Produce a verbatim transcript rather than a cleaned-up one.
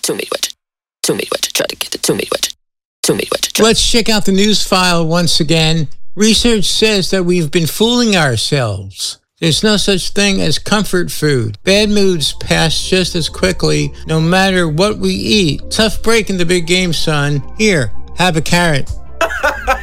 two meat wedge. Two meat wedge. Try to get the two meat wedge. Two meat wedge. Let's check out the news file once again. Research says that we've been fooling ourselves. There's no such thing as comfort food. Bad moods pass just as quickly no matter what we eat. Tough break in the big game, son. Here, have a carrot.